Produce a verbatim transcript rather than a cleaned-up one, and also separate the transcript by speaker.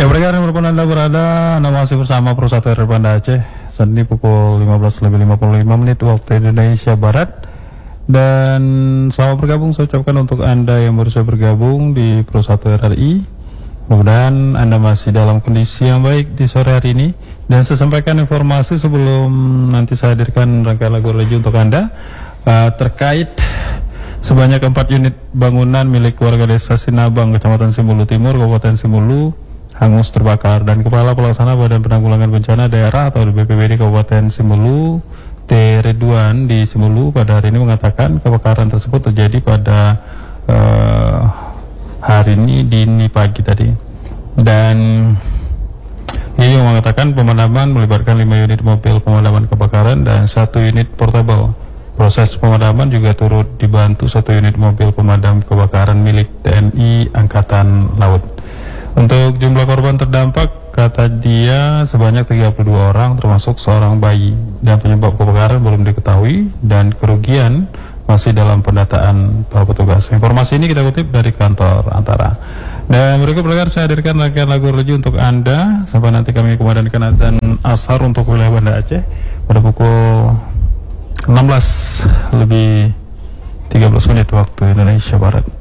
Speaker 1: pendengar dimanapun Anda berada, Anda masih bersama Pro satu R R Banda Aceh. Saat ini pukul lima belas lebih lima puluh lima menit waktu Indonesia Barat. Dan selamat bergabung saya ucapkan untuk Anda yang baru saja bergabung di Pro satu R R I. Mudah-mudahan Anda masih dalam kondisi yang baik di sore hari ini. Dan saya sampaikan informasi sebelum nanti saya hadirkan rangkaian lagu religi untuk Anda uh, terkait sebanyak empat unit bangunan milik warga desa Sinabang, Kecamatan Simbulu Timur, Kabupaten Simbulu hangus terbakar, dan Kepala Pelaksana Badan Penanggulangan Bencana Daerah atau B P B D Kabupaten Simbulu T. Ridwan di Simbulu pada hari ini mengatakan kebakaran tersebut terjadi pada uh, hari ini dini pagi tadi, dan ia juga mengatakan pemadaman melibatkan lima unit mobil pemadaman kebakaran dan satu unit portable. Proses pemadaman juga turut dibantu satu unit mobil pemadam kebakaran milik T N I Angkatan Laut. Untuk jumlah korban terdampak, kata dia sebanyak tiga puluh dua orang termasuk seorang bayi, dan penyebab kebakaran belum diketahui dan kerugian masih dalam pendataan para petugas. Informasi ini kita kutip dari kantor Antara. Dan berikut pendengar saya hadirkan rangkaian lagu religi untuk Anda sampai nanti kami kumandangkan azan ashar untuk wilayah Banda Aceh pada pukul enam belas lebih tiga belas menit waktu Indonesia Barat.